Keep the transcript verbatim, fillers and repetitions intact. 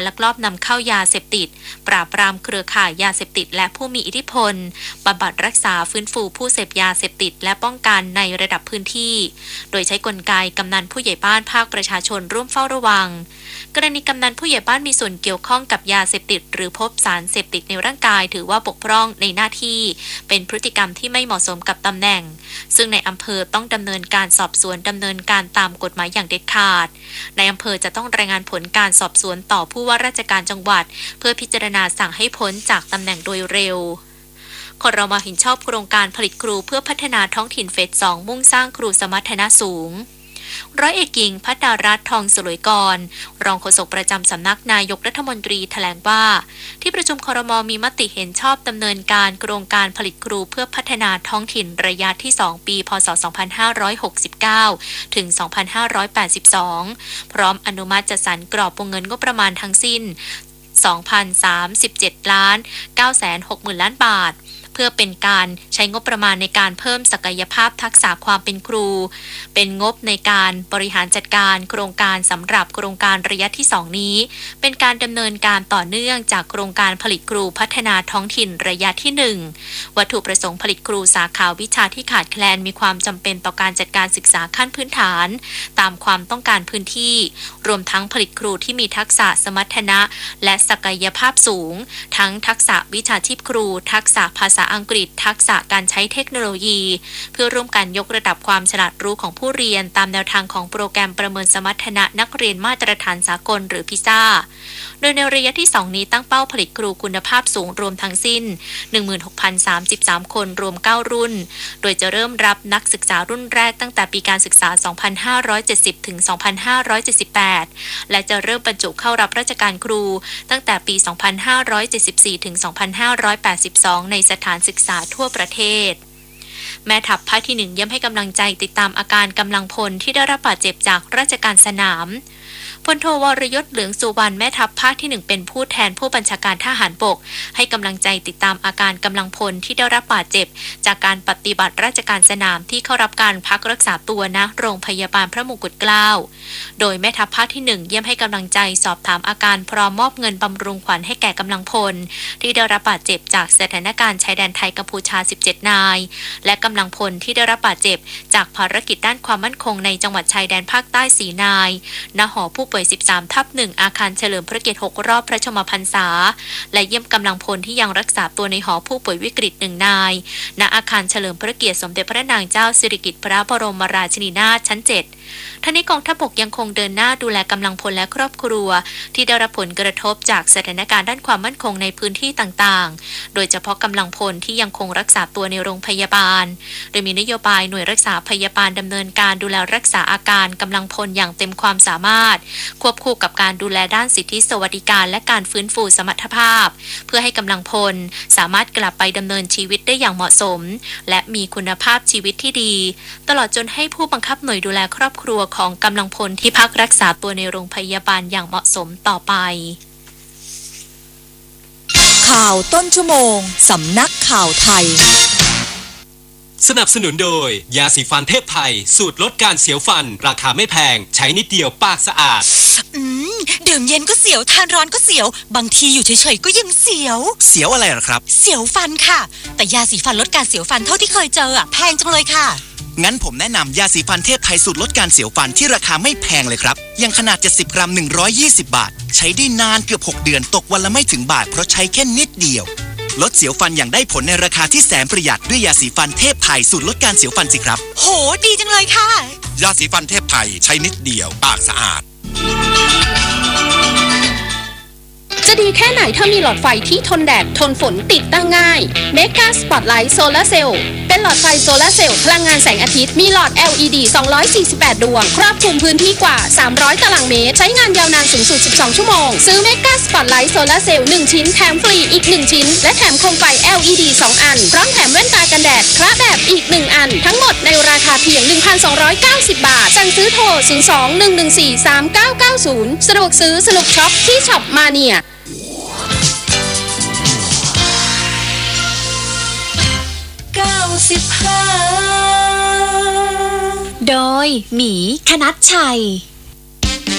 ลักลอบนำเข้ายาเสพติดปราบปรามเครือข่ายยาเสพติดและผู้มีอิทธิพลบำบัดรักษาฟื้นฟูผู้เสพยาเสพติดและป้องกันในระดับพื้นที่โดยใช้กลไกกำนันผู้ใหญ่บ้านภาคประชาชนร่วมเฝ้าระวังกรณีกำนันผู้ใหญ่บ้านมีส่วนเกี่ยวข้องกับยาเสพติดหรือพบสารเสพติดในร่างกายถือว่าบกพร่องในหน้าที่เป็นพฤติกรรมที่ไม่เหมาะสมกับตำแหน่งซึ่งในอำเภอต้องดำเนินการสอบสวนดำเนินการตามกฎหมายอย่างเด็ดขาดในอำเภอจะต้องรายงานผลการสอบสวนต่อผู้ว่าราชการจังหวัดเพื่อพิจารณาสั่งให้พ้นจากตำแหน่งโดยเร็วครม.เห็นชอบโครงการผลิตครูเพื่อพัฒนาท้องถิ่นเฟสสองมุ่งสร้างครูสมรรถนะสูงร้อยเอกหญิงภัตตารัตน์ทองสลวยกรรองโฆษกประจำสำนักนายกรัฐมนตรีแถลงว่าที่ประชุมครม.มีมติเห็นชอบดำเนินการโครงการผลิตครูเพื่อพัฒนาท้องถิ่นระยะที่สองปีพ.ศ. สองพันห้าร้อยหกสิบเก้า ถึง สองพันห้าร้อยแปดสิบสองพร้อมอนุมัติจัดสรรกรอบวงเงินงบประมาณทั้งสิ้น สองพันสามสิบเจ็ดล้านเก้าแสนหกหมื่น ล้านบาทเพื่อเป็นการใช้งบประมาณในการเพิ่มศักยภาพทักษะความเป็นครูเป็นงบในการบริหารจัดการโครงการสำหรับโครงการระยะที่สองนี้เป็นการดำเนินการต่อเนื่องจากโครงการผลิตครูพัฒนาท้องถิ่นระยะที่หนึ่งวัตถุประสงค์ผลิตครูสาขาวิชาที่ขาดแคลนมีความจำเป็นต่อการจัดการศึกษาขั้นพื้นฐานตามความต้องการพื้นที่รวมทั้งผลิตครูที่มีทักษะสมรรถนะและศักยภาพสูงทั้งทักษะวิชาชีพครูทักษะภาษาอังกฤษทักษะการใช้เทคโนโลยีเพื่อร่วมกันยกระดับความฉลาดรู้ของผู้เรียนตามแนวทางของโปรแกรมประเมินสมรรถนะนักเรียนมาตรฐานสากลหรือพิซ่าโดยในระยะที่สองนี้ตั้งเป้าผลิตครูคุณภาพสูงรวมทั้งสิ้น หนึ่งหมื่นหกพันสามสิบสาม คนรวมเก้ารุ่นโดยจะเริ่มรับนักศึกษารุ่นแรกตั้งแต่ปีการศึกษา สองพันห้าร้อยเจ็ดสิบ ถึง สองพันห้าร้อยเจ็ดสิบแปด และจะเริ่มบรรจุเข้ารับราชการครูตั้งแต่ปี สองพันห้าร้อยเจ็ดสิบสี่ ถึง สองพันห้าร้อยแปดสิบสอง ในสถานศึกษาทั่วประเทศแม่ทัพภาคที่หนึ่งย้ำให้กำลังใจติดตามอาการกำลังพลที่ได้รับบาดเจ็บจากราชการสนามพลโทวรยศเหลืองสุวรรณแม่ทัพภาคที่หนึ่งเป็นผู้แทนผู้บัญชาการทหารบกให้กำลังใจติดตามอาการกำลังพลที่ได้รับบาดเจ็บจากการปฏิบัติราชการสนามที่เข้ารับการพักรักษาตัวณโรงพยาบาลพระมงกุฎเกล้าโดยแม่ทัพภาคที่หนึ่งเยี่ยมให้กำลังใจสอบถามอาการพร้อมมอบเงินบำรุงขวัญให้แก่กำลังพลที่ได้รับบาดเจ็บจากสถานการณ์ชายแดนไทยกัมพูชาสิบเจ็ดนายและกำลังพลที่ได้รับบาดเจ็บจากภารกิจด้านความมั่นคงในจังหวัดชายแดนภาคใต้สี่นายณหอผู้ป่วยสิบสามทับหนึ่งอาคารเฉลิมพระเกียรติหกรอบพระชนมพรรษาและเยี่ยมกำลังพลที่ยังรักษาตัวในหอผู้ป่วยวิกฤตหนึ่งนายณอาคารเฉลิมพระเกียรติสมเด็จพระนางเจ้าสิริกิติ์พระบรมราชินีนาถชั้นเจ็ดท่านี้กองทัพบกยังคงเดินหน้าดูแลกำลังพลและครอบครัวที่ได้รับผลกระทบจากสถานการณ์ด้านความมั่นคงในพื้นที่ต่างๆโดยเฉพาะกำลังพลที่ยังคงรักษาตัวในโรงพยาบาลโดยมีนโยบายหน่วยรักษาพยาบาลดำเนินการดูแลรักษาอาการกำลังพลอย่างเต็มความสามารถควบคู่กับการดูแลด้านสิทธิสวัสดิการและการฟื้นฟูสมรรถภาพเพื่อให้กำลังพลสามารถกลับไปดำเนินชีวิตได้อย่างเหมาะสมและมีคุณภาพชีวิตที่ดีตลอดจนให้ผู้บังคับหน่วยดูแลครอบครัวของกำลังพลที่พักรักษาตัวในโรงพยาบาลอย่างเหมาะสมต่อไปข่าวต้นชั่วโมงสำนักข่าวไทยสนับสนุนโดยยาสีฟันเทพไทยสูตรลดการเสียวฟันราคาไม่แพงใช้นิดเดียวปากสะอาดอืมดื่มเย็นก็เสียวทานร้อนก็เสียวบางทีอยู่เฉยๆก็ยังเสียวเสียวอะไรหรอครับเสียวฟันค่ะแต่ยาสีฟันลดการเสียวฟันเท่าที่เคยเจออะแพงจังเลยค่ะงั้นผมแนะนำยาสีฟันเทพไทยสูตรลดการเสียวฟันที่ราคาไม่แพงเลยครับยังขนาดเจ็ดสิบกรัมหนึ่งร้อยยี่สิบบาทใช้ได้นานเกือบหกเดือนตกวันละไม่ถึงบาทเพราะใช้แค่นิดเดียวลดเสียวฟันอย่างได้ผลในราคาที่แสนประหยัดด้วยยาสีฟันเทพไทยสูตรลดการเสียวฟันสิครับโหดีจังเลยค่ะยาสีฟันเทพไทยใช้นิดเดียวปากสะอาดจะดีแค่ไหนถ้ามีหลอดไฟที่ทนแดดทนฝนติดตั้งง่าย Mega Spotlight Solar Cell เป็นหลอดไฟโซลาร์เซลล์พลังงานแสงอาทิตย์มีหลอด แอล อี ดี สองร้อยสี่สิบแปด ดวงครอบคลุมพื้นที่กว่าสามร้อยตารางเมตรใช้งานยาวนานสูงสุดสิบสองชั่วโมงซื้อ Mega Spotlight Solar Cell หนึ่งชิ้นแถมฟรีอีกหนึ่งชิ้นและแถมโคมไฟ แอล อี ดี สองอันพร้อมแถมแว่นตากันแดดพระแบบอีกหนึ่งอันทั้งหมดในราคาเพียง หนึ่งพันสองร้อยเก้าสิบ บาทสั่งซื้อโทรศูนย์ สอง หนึ่ง หนึ่ง สี่ สาม เก้า เก้า ศูนย์สะดวกซื้อสนุกช็อปที่ช็อปมาเนียเก้าสิบห้าโดยหมีคณัชชัย